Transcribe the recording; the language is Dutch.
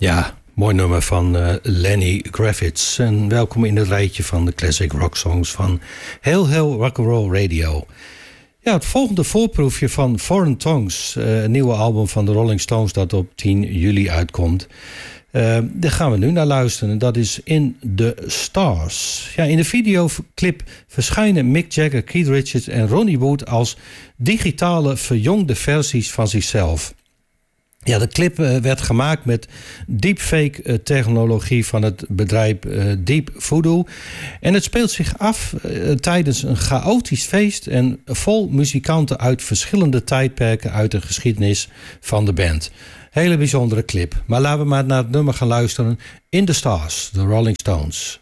Ja, mooi nummer van Lenny Kravitz. En welkom in het rijtje van de classic rock songs van Heel Rock'n'Roll Radio. Ja, het volgende voorproefje van Foreign Tongues, een nieuwe album van de Rolling Stones dat op 10 juli uitkomt. Daar gaan we nu naar luisteren. Dat is In the Stars. Ja, in de videoclip verschijnen Mick Jagger, Keith Richards en Ronnie Wood als digitale verjongde versies van zichzelf. Ja, de clip werd gemaakt met deepfake technologie van het bedrijf Deep Voodoo. En het speelt zich af tijdens een chaotisch feest en vol muzikanten uit verschillende tijdperken uit de geschiedenis van de band. Hele bijzondere clip. Maar laten we maar naar het nummer gaan luisteren. In the Stars, de Rolling Stones.